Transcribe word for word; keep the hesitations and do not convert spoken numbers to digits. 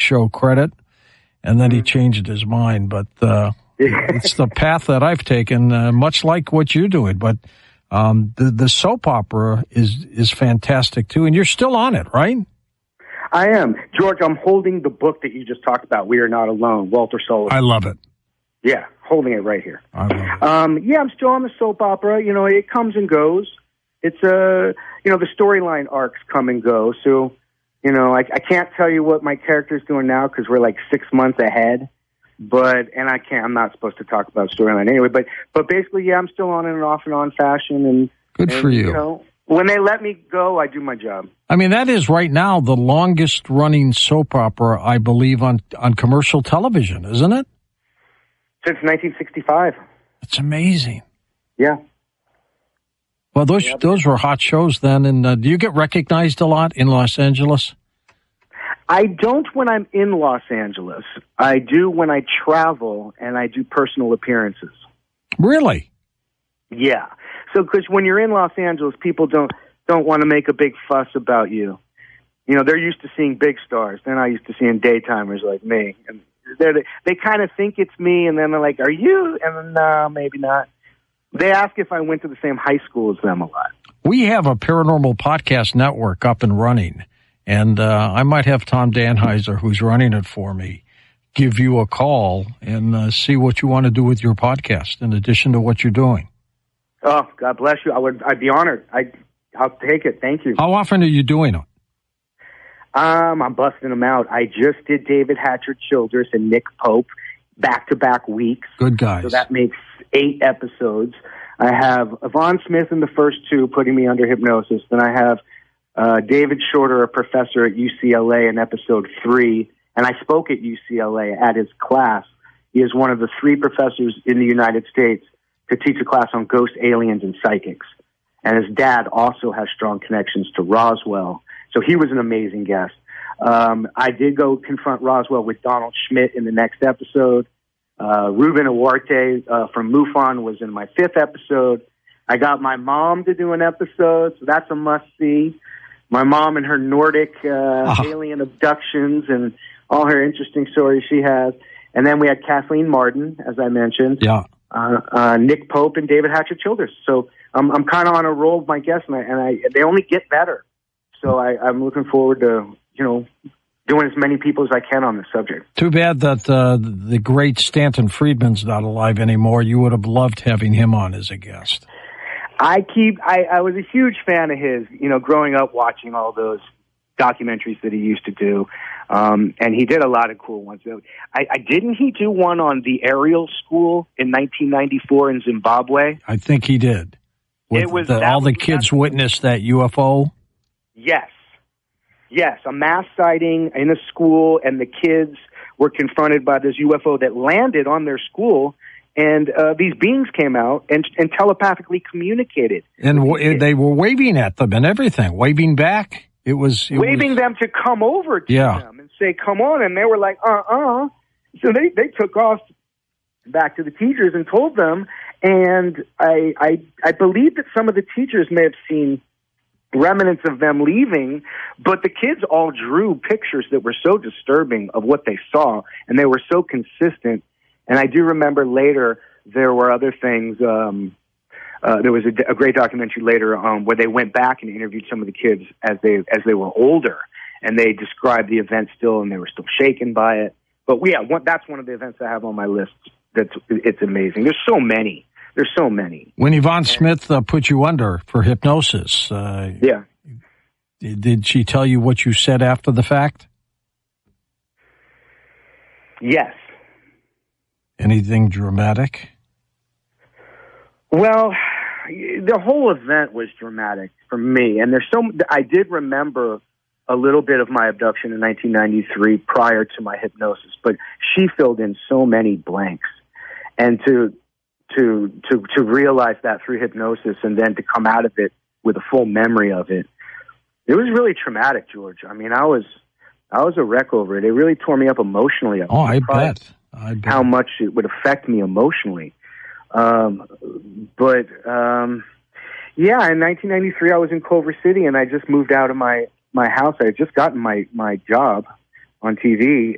show credit, and then he changed his mind. But uh, it's the path that I've taken, uh, much like what you're doing. But um, the the soap opera is is fantastic too, and you're still on it, right? I am. George, I'm holding the book that you just talked about, We Are Not Alone, Walter Sullivan. I love it. Yeah, holding it right here. I love it. Um, yeah, I'm still on the soap opera. You know, it comes and goes. It's a, uh, you know, the storyline arcs come and go. So, you know, I, I can't tell you what my character's doing now because we're like six months ahead. But, and I can't, I'm not supposed to talk about storyline anyway. But, but basically, yeah, I'm still on in an off and on fashion. And good and, for you. You know, when they let me go, I do my job. I mean, that is right now the longest running soap opera, I believe, on, on commercial television, isn't it? Since nineteen sixty-five. It's amazing. Yeah. Well, those yeah. those were hot shows then. And uh, do you get recognized a lot in Los Angeles? I don't when I'm in Los Angeles. I do when I travel and I do personal appearances. Really? Yeah. So, because when you're in Los Angeles, people don't don't want to make a big fuss about you. You know, they're used to seeing big stars. They're not used to seeing daytimers like me. And they're, they kind of think it's me, and then they're like, "Are you?" And then, no, maybe not. They ask if I went to the same high school as them a lot. We have a paranormal podcast network up and running, and uh, I might have Tom Danheiser, who's running it for me, give you a call and uh, see what you want to do with your podcast in addition to what you're doing. Oh, God bless you. I would, I'd be honored. I, I'll take it. Thank you. How often are you doing it? Um, I'm busting them out. I just did David Hatcher Childress and Nick Pope back-to-back weeks. Good guys. So that makes eight episodes. I have Yvonne Smith in the first two, putting me under hypnosis. Then I have uh, David Shorter, a professor at U C L A, in episode three. And I spoke at U C L A at his class. He is one of the three professors in the United States to teach a class on ghosts, aliens, and psychics. And his dad also has strong connections to Roswell. So he was an amazing guest. Um, I did go confront Roswell with Donald Schmidt in the next episode. Uh, Ruben Huarte uh, from MUFON was in my fifth episode. I got my mom to do an episode, so that's a must-see. My mom and her Nordic uh, oh. alien abductions and all her interesting stories she has. And then we had Kathleen Martin, as I mentioned. Yeah. Uh, uh, Nick Pope and David Hatcher Childress. So um, I'm kind of on a roll with my guests, and, I, and I, they only get better. So I, I'm looking forward to, you know, doing as many people as I can on this subject. Too bad that uh, the great Stanton Friedman's not alive anymore. You would have loved having him on as a guest. I keep, I, I was a huge fan of his, you know, growing up watching all those documentaries that he used to do. Um, and he did a lot of cool ones. I, I didn't he do one on the Ariel School in nineteen ninety-four in Zimbabwe? I think he did. With it was the, all the kids witnessed that U F O. Yes. Yes, a mass sighting in a school, and the kids were confronted by this U F O that landed on their school, and uh, these beings came out and, and telepathically communicated. And w- they were waving at them and everything, waving back. It was it waving was, them to come over to yeah. them and say, "Come on!" And they were like, "Uh-uh." So they they took off back to the teachers and told them. And I I I believe that some of the teachers may have seen remnants of them leaving, but the kids all drew pictures that were so disturbing of what they saw, and they were so consistent. And I do remember later there were other things. Um, uh, there was a, a great documentary later um, where they went back and interviewed some of the kids as they as they were older, and they described the event still, and they were still shaken by it. But yeah, one, that's one of the events I have on my list. That's it's amazing. There's so many. There's so many. When Yvonne Smith uh, put you under for hypnosis, uh, yeah, did she tell you what you said after the fact? Yes. Anything dramatic? Well, the whole event was dramatic for me, and there's so. I did remember a little bit of my abduction in nineteen ninety-three prior to my hypnosis, but she filled in so many blanks, and to. To, to to realize that through hypnosis and then to come out of it with a full memory of it, it was really traumatic, George. I mean, I was I was a wreck over it. It really tore me up emotionally. Oh, I bet. I bet. How much it would affect me emotionally. Um, but um, yeah, in nineteen ninety-three, I was in Culver City, and I just moved out of my my house. I had just gotten my my job on T V,